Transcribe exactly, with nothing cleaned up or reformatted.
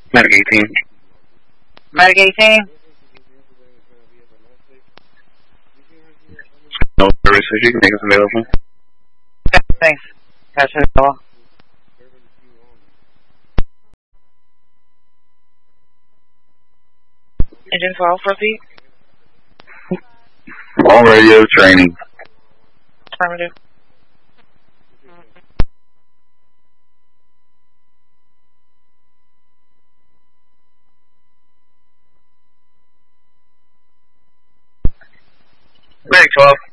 Medic eighteen. Medic eighteen? No services, you can make us available. Yeah, thanks. That's it. Engine twelve, repeat. All radio training. Affirmative. Medic twelve.